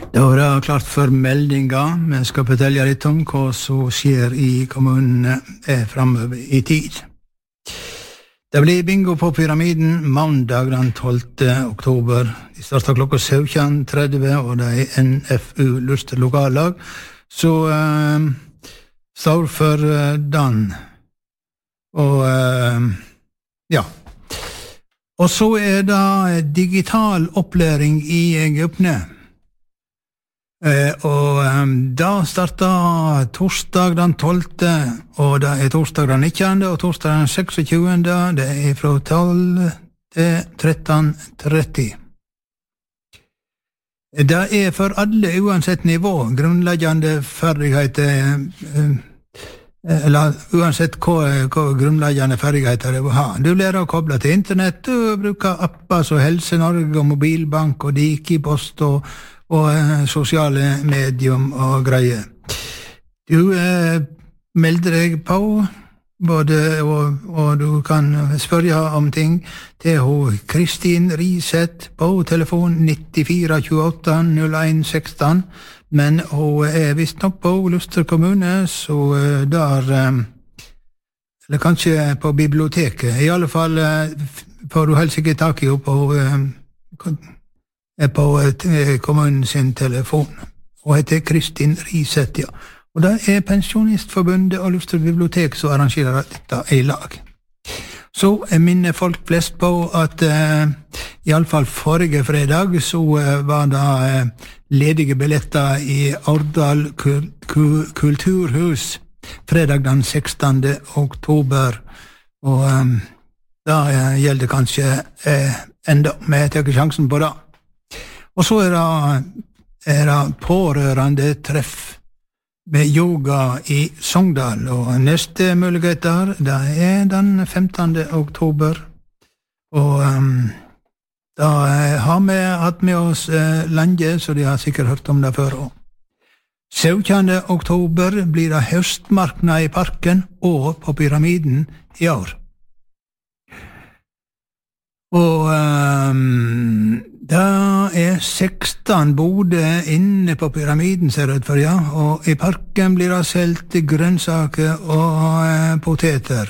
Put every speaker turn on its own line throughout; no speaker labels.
Da var det klart for meldinger. Vi skal fortelle litt om hva som skjer i kommunen fremover i tid. Det blir bingo på Pyramiden mandag den 12. oktober. De starter klokka 17:30, og det NFU Luster lokallag. Så står for den. Og ja. Og så det digital opplæring i gruppene. Og da starter torsdag den 12., og det torsdag den 19., og torsdag den 26., det fra 12 til 13:30. Det for alle uansett nivå, grunnleggende ferdigheter, eller uansett hva grunnleggende ferdigheter det vil ha. Du lærer å koble til internett, du bruker apper som Helse Norge og Mobilbank og Dikipost og sosiale medium og greier. Du melder deg på, og du kan spørre om ting til Kristin Riseth på telefon 94 28 01 16, men hun visst nok på Luster kommune, så der, eller kanskje på biblioteket. I alle fall får du helst ikke tak i henne på kommunen sin telefon. Hun heter Kristin Riseth, ja. Og det Pensjonistforbundet og Luster bibliotek som arrangerer dette i lag. Så minner folk flest på at i alle fall forrige fredag så var det ledige billetter i Årdal kulturhus fredag den 16. oktober. Og da gjelder kanskje enda, men jeg tar ikke sjansen på det. Og så det pårørende treff med yoga i Sogndal, og neste mulighet der, det den 15. oktober, og da har vi hatt med oss lenge, så de har sikkert hørt om det før også. 17. oktober blir det høstmarknad i parken og på Pyramiden i år. Og det 16 boder inne på Pyramiden, ser det ut for, ja, og i parken blir det selv grønnsaker og poteter.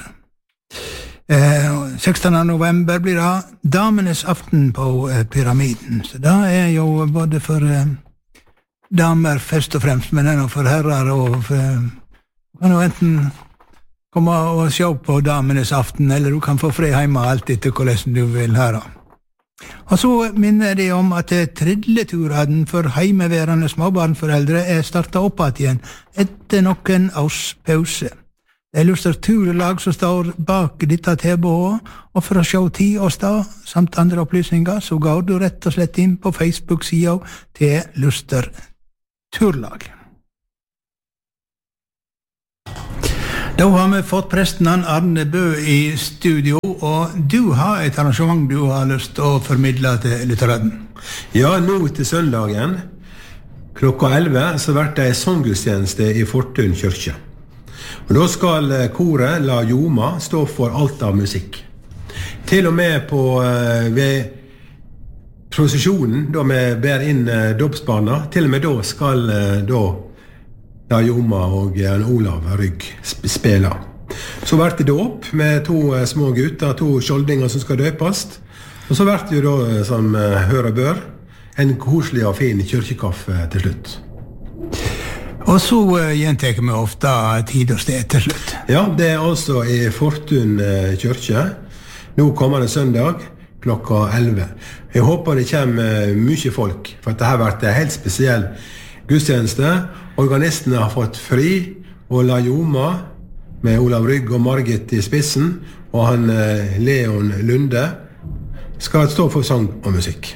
16. november blir det damenes aften på Pyramiden, så det jo både for damer først og fremst, men det for herrer, og kan jo enten komme og se på damenes aften, eller du kan få fri hjemme alt etter hvordan du vil høre. Og så minner de om at tridleturen for heimeværende småbarnforeldre startet opp igjen etter noen års pause. Det Luster turlag som står bak dette tilbudet, og for å se tid og sted, samt andre opplysninger, så går du rett og slett inn på Facebook-siden til Luster turlag. Da har vi fått presten Arne Bø i studio, og du har et arrangement du har lyst til å formidle til lytteren.
Ja, nå til søndagen, klokka 11, så blir det en sånggudstjeneste i Fortun kirke. Og da skal koret La Joma stå for alt av musikk. Til og med ved prosesjonen, da vi ber inn dåpsbarna, til og med da skal La Joma og Olav Rygg spela. Så blir det dåp med 2 små gutter, 2 skjoldinger som skal døpes. Og så blir det jo da, som hører bør, en koselig og fin kyrkekaffe til slutt.
Og så gjentar vi ofte tid og sted til slutt.
Ja, det altså i Fortun kirke. Nå kommer det søndag klokka 11. Jeg håper det kommer mye folk, for dette har vært en helt spesiell gudstjeneste. Organistene har fått fri, og La Joma med Olav Rygg og Margit i spissen, og han Leon Lunde skal stå for sang og musikk.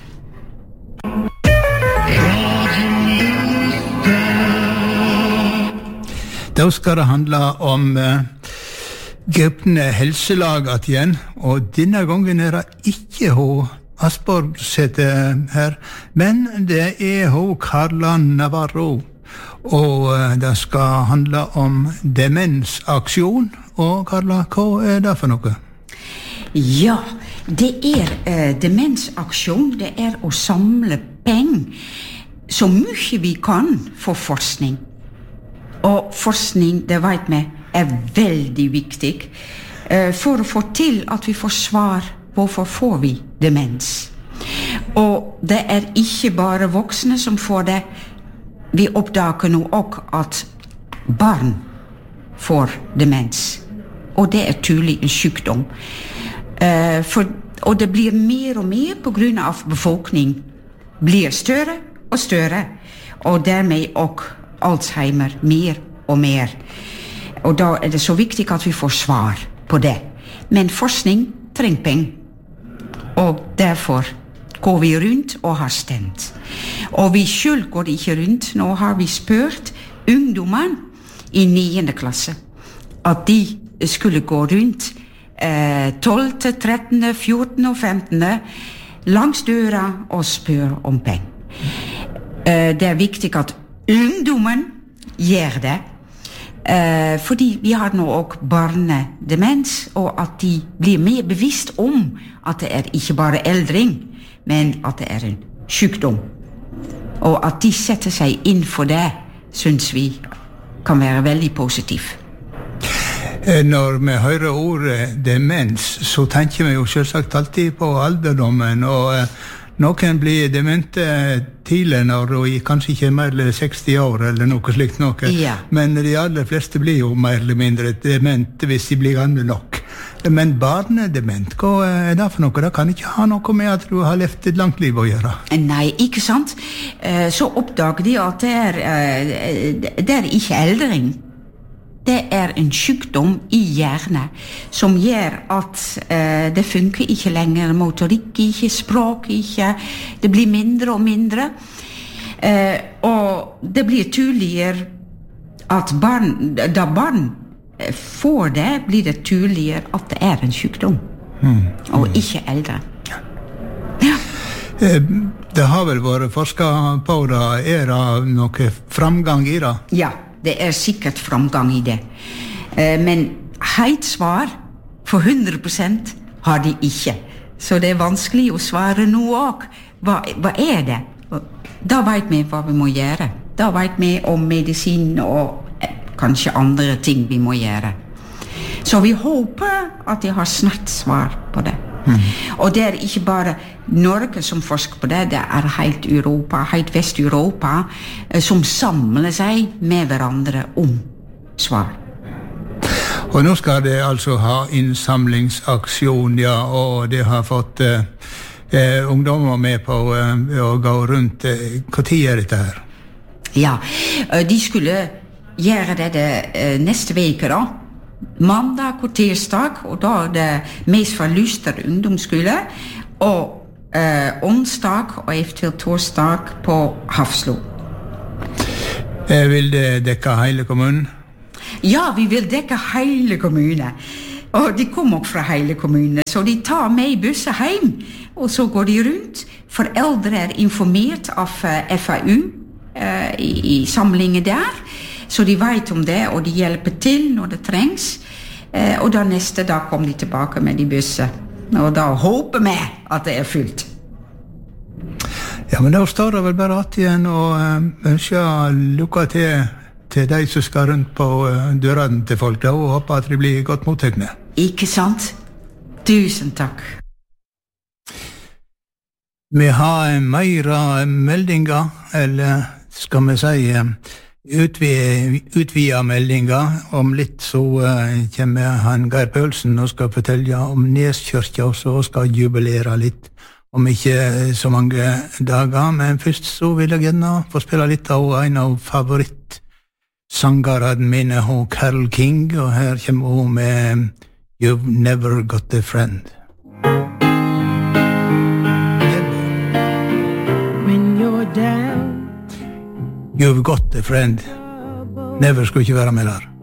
Da skal det handle om gruppene helselaget igjen, og denne gangen det ikke Asborg sitter her, men det Carla Navarro. Og det skal handle om demensaksjon. Og Carla, hva det for noe?
Ja, det demensaksjon, det å samle penger så mye vi kan for forskning. Og forskning, det vet vi, veldig viktig for å få til at vi får svar hvorfor får vi demens. Og det ikke bare voksne som får det. Vi oppdager nå også at barn får demens. Og det tydelig en sykdom. Og det blir mer og mer på grunn av befolkning blir større og større. Og dermed også Alzheimer mer og mer. Og da det så viktig at vi får svar på det. Men forskning trenger penger. Og derfor går vi rundt og har stemt. Og vi selv går ikke rundt. Nå har vi spurt ungdommen i 9. klasse at de skulle gå rundt 12., 13., 14. og 15. langs døra og spørre om penger. Det viktig at ungdommen gjør det, fordi vi har nå også barnedemens, og at de blir mer bevisst om at det ikke bare eldring, men at det en sykdom. Og at de setter seg inn for det, synes vi kan være veldig positivt.
Når vi hører ordet demens, så tenker vi jo selvsagt alltid på alderdommen, og noen blir demente tidlig når de kanskje ikke mer eller 60 år eller noe slikt noe.
Ja.
Men de aller fleste blir jo mer eller mindre demente hvis de blir gamle nok. Men barnedement, hva det for noe? Det kan ikke ha noe med at du har levd et langt liv å gjøre.
Nei, ikke sant? Så oppdager de at det ikke eldring. Det en sykdom i hjernen som gjør at det funker ikke lenger, motorikk ikke, språk ikke, det blir mindre og mindre. Og det blir tydeligere at da barn får det, blir det tydeligere at det en sykdom, og ikke eldre. Ja.
Det har vel vært forsket på det, det noe framgang i det?
Ja. Det sikkert framgang i det. Men helt svar for 100% har de ikke. Så det vanskelig å svare nå også. Hva det? Da vet vi hva vi må gjøre. Da vet vi om medisin og kanskje andre ting vi må gjøre. Så vi håper at de har snart svar på det. Og det ikke bare Norge som forsker på det, det helt Europa, helt Vest-Europa, som samler seg med hverandre om svar.
Og nå skal det altså ha innsamlingsaksjon, ja, og det har fått ungdommer med på å gå rundt. Hva tid dette her?
Ja, de skulle gjøre det neste veke da. Mandag og tirsdag, og da det mest for Luster ungdomsskole, og onsdag og eventuelt torsdag på Hafslo.
Vil det dekke hele kommunen?
Ja, vi vil dekke hele kommunen. Og de kommer også fra hele kommunen, så de tar med busser hjem, og så går de rundt. Foreldre informert av FAU i samlingen der, så de vet om det, og de hjelper til når det trengs. Og da neste dag kommer de tilbake med de busser. Og da håper vi at det fullt.
Ja, men da står det vel bare at igjen og ønsker lykke til de som skal rundt på dørene til folk, da, og håper at de blir godt mottagende.
Ikke sant? Tusen takk.
Vi har mer meldinger, eller skal vi si utvida meldinger. Om litt så kommer han Geir Pølsen og skal fortelle om Neskirka, og så skal jubilere litt om ikke så mange dager. Men først så vil jeg gjerne få spille litt av en av favorittsangerne mine, Carole King, og her kommer hun med You've Never Got a Friend.
When you're down,
You've got a friend. Never skulle ikke være med der.